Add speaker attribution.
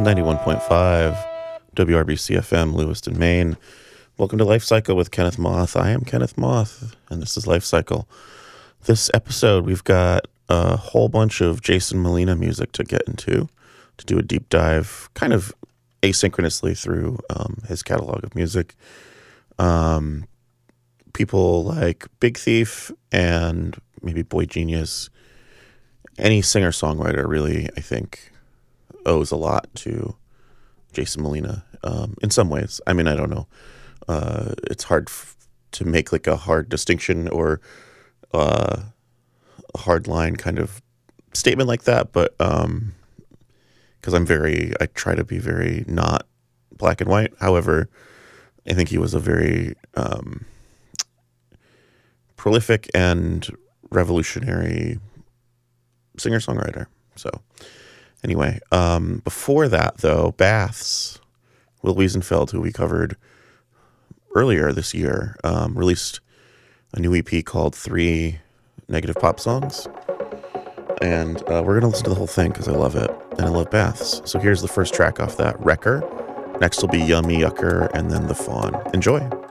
Speaker 1: 91.5 WRBC FM, Lewiston, Maine. Welcome to Life Cycle with Kenneth Moth. I am Kenneth Moth, and this is Life Cycle. This episode, we've got a whole bunch of Jason Molina music to get into, to do a deep dive, kind of asynchronously through his catalog of music. People like Big Thief and maybe Boy Genius. Any singer-songwriter really, I think, owes a lot to Jason Molina in some ways. I mean, I don't know. It's hard to make like a hard distinction or a hard line kind of statement like that, but because I try to be very not black and white. However, I think he was a very prolific and revolutionary singer-songwriter. So anyway, before that, though, Baths, Will Wiesenfeld, who we covered earlier this year, released a new EP called 3 Negative Pop Songs. And we're going to listen to the whole thing because I love it, and I love Baths. So here's the first track off that, Wrecker. Next will be Yummy Yucker, and then The Fawn. Enjoy.